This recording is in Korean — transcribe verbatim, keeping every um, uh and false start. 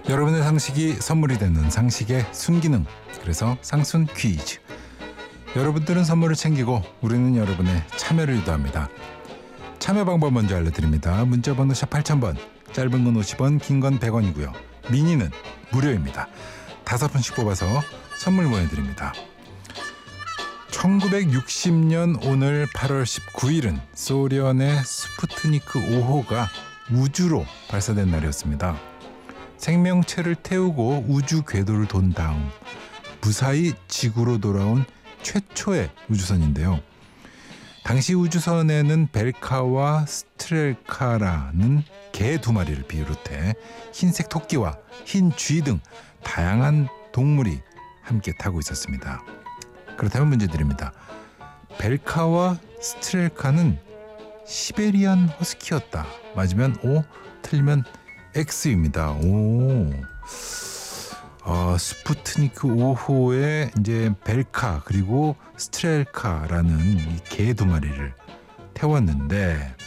여러분의 상식이 선물이 되는 상식의 순기능, 그래서 상순 퀴즈. 여러분들은 선물을 챙기고 우리는 여러분의 참여를 유도합니다. 참여 방법 먼저 알려드립니다. 문자번호 샵 팔천 번, 짧은 건 오십 원, 긴 건 백 원이고요. 미니는 무료입니다. 다섯 분씩 뽑아서 선물 보내드립니다. 천구백육십 년 오늘 팔월 십구일은 소련의 스푸트니크 오 호가 우주로 발사된 날이었습니다. 생명체를 태우고 우주 궤도를 돈 다음 무사히 지구로 돌아온 최초의 우주선인데요. 당시 우주선에는 벨카와 스트렐카라는 개 두 마리를 비롯해 흰색 토끼와 흰 쥐 등 다양한 동물이 함께 타고 있었습니다. 그렇다면 문제 드립니다. 벨카와 스트렐카는 시베리안 허스키였다. 맞으면 O, 틀리면 X입니다. 오, 어, 스푸트니크 오 호의 이제 벨카 그리고 스트렐카라는 이 개 두 마리를 태웠는데